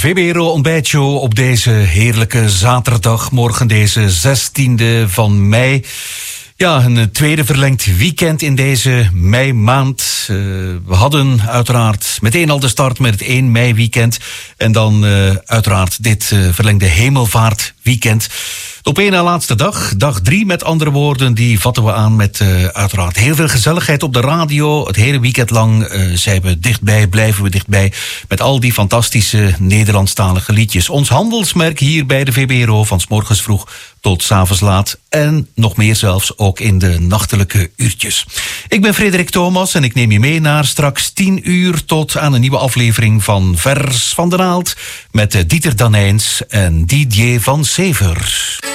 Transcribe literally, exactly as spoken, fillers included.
V B R O ontbijtshow op deze heerlijke zaterdagmorgen, deze zestiende van mei. Ja, een tweede verlengd weekend in deze meimaand. Uh, we hadden uiteraard meteen al de start met het één mei weekend. En dan uh, uiteraard dit uh, verlengde hemelvaartweekend. De op één na laatste dag, dag drie met andere woorden, die vatten we aan met uh, uiteraard heel veel gezelligheid op de radio. Het hele weekend lang uh, zijn we dichtbij, blijven we dichtbij met al die fantastische Nederlandstalige liedjes. Ons handelsmerk hier bij de V B R O van 's morgens vroeg tot 's avonds laat en nog meer zelfs ook in de nachtelijke uurtjes. Ik ben Frederik Thomas en ik neem je mee naar straks tien uur tot aan een nieuwe aflevering van Vers van de Naald met Dieter Danijns en Didier van Severs.